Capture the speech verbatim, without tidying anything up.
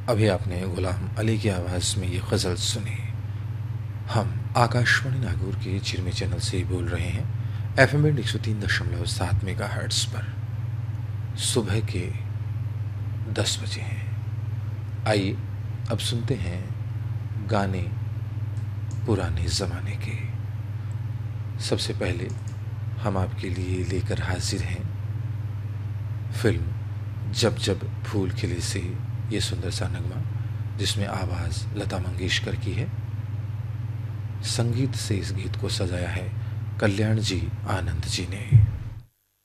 अभी आपने गुलाम अली की आवाज़ में ये गज़ल सुनी। हम आकाशवाणी नागौर के चिरमे चैनल से बोल रहे हैं, एफ एम बैंड एक सौ तीन दशमलव सात मेगा हर्ट्ज़ पर। सुबह के दस बजे हैं। आइए अब सुनते हैं गाने पुराने ज़माने के। सबसे पहले हम आपके लिए लेकर हाजिर हैं फिल्म जब जब फूल खिले से ये सुंदर सा नगमा, जिसमें आवाज़ लता मंगेशकर की है। संगीत से इस गीत को सजाया है कल्याण जी आनंद जी ने।